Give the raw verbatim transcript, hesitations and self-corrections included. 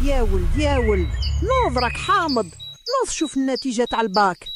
يا ولد يا ولد، نوض راك حامض، نوض شوف النتيجة تاع الباك.